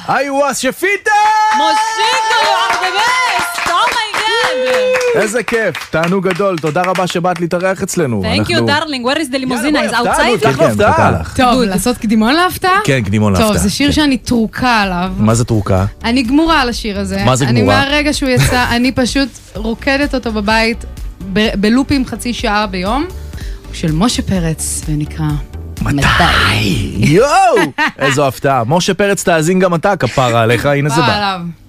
I was שפיטה! מושיקו, you are the best! Oh my God! איזה כיף, תענוג גדול, תודה רבה שבאת להתארח אצלנו. Thank you darling, where is the limousine? Is outside? כן, מחכה לך. טוב, לעשות קדימון להפתעה? כן, קדימון להפתעה. טוב, זה שיר שאני תרוקה עליו. מה זה תרוקה? אני גמורה על השיר הזה. מה זה גמורה? אני מהרגע שהוא יצא, אני פשוט רוקדת אותו בבית, בלופים חצי שעה ביום, של משה פרץ, ונקרא... מתי? יואו! איזו הפתעה. משה פרץ תאזין גם אתה, כפרה עליך, הנה זה בא. עליו.